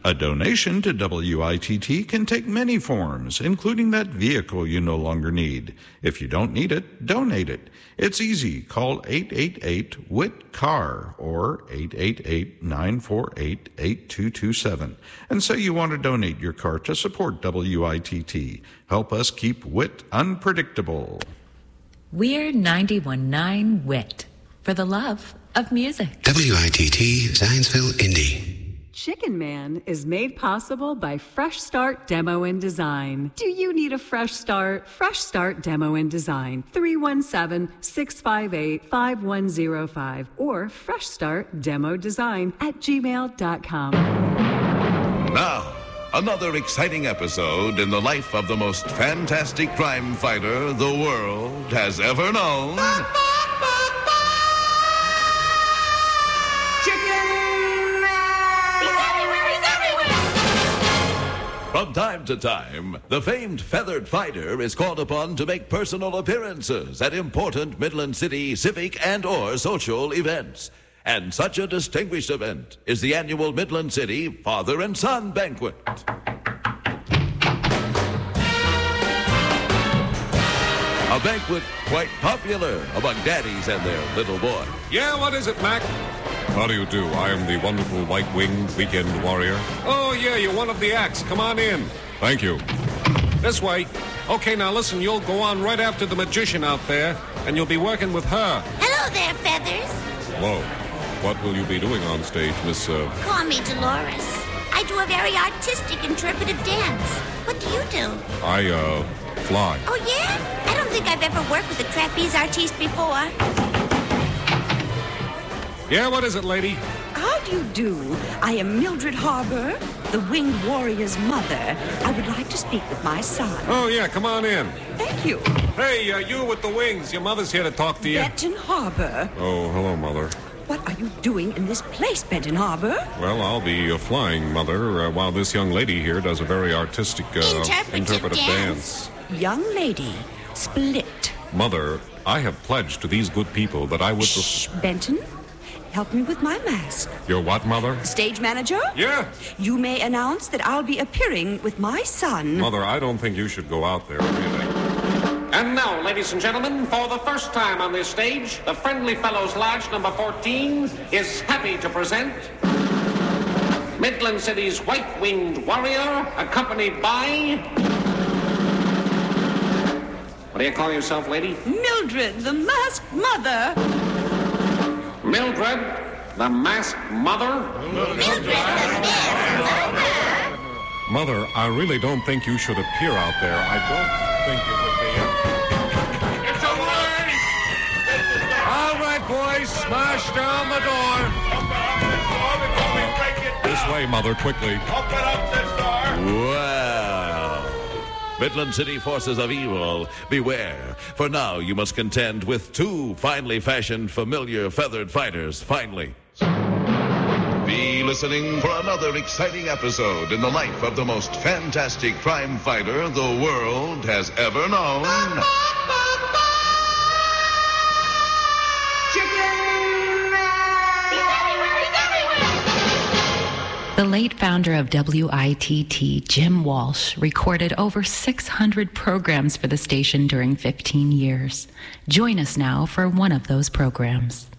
A donation to WITT can take many forms, including that vehicle you no longer need. If you don't need it, donate it. It's easy. Call 888-WIT-CAR or 888-948-8227 and say you want to donate your car to support WITT. Help us keep WIT unpredictable. We're 91.9 WIT for the love of music. WITT Zionsville, Indy. Chicken Man is made possible by Fresh Start Demo and Design. Do you need a fresh start? Fresh Start Demo and Design. 317-658-5105 or freshstartdemodesign@gmail.com. Now, another exciting episode in the life of the most fantastic crime fighter the world has ever known. From time to time, the famed feathered fighter is called upon to make personal appearances at important Midland City civic and or social events. And such a distinguished event is the annual Midland City Father and Son Banquet. A banquet quite popular among daddies and their little boys. Yeah, what is it, Mac? How do you do? I am the wonderful white-winged weekend warrior. Oh, yeah, you're one of the acts. Come on in. Thank you. This way. Okay, now listen, you'll go on right after the magician out there, and you'll be working with her. Hello there, Feathers. Whoa. What will you be doing on stage, Miss, Call me Dolores. I do a very artistic interpretive dance. What do you do? I, fly. Oh, yeah? I don't think I've ever worked with a trapeze artiste before. Yeah, what is it, lady? How do you do? I am Mildred Harbour, the winged warrior's mother. I would like to speak with my son. Oh, yeah, come on in. Thank you. Hey, you with the wings. Your mother's here to talk to you. Benton Harbor. Oh, hello, Mother. What are you doing in this place, Benton Harbor? Well, I'll be flying, Mother, while this young lady here does a very artistic interpretive dance. Young lady, split. Mother, I have pledged to these good people that I would... Shh, Benton. Help me with my mask. Your what, Mother? Stage manager? Yeah. You may announce that I'll be appearing with my son. Mother, I don't think you should go out there, really. And now, ladies and gentlemen, for the first time on this stage, the Friendly Fellows Lodge number 14 is happy to present Midland City's white-winged warrior, accompanied by... What do you call yourself, lady? Mildred, the masked mother. Mildred, the masked mother? Mildred, the masked mother. Mother, I really don't think you should appear out there. I don't think it would be... It's a line! All right, boys, smash down the door. This way, Mother, quickly. Open up this door! Well, Midland City forces of evil, beware. For now, you must contend with two finely fashioned, familiar, feathered fighters, finally. Be listening for another exciting episode in the life of the most fantastic crime fighter the world has ever known. The late founder of WITT, Jim Walsh, recorded over 600 programs for the station during 15 years. Join us now for one of those programs.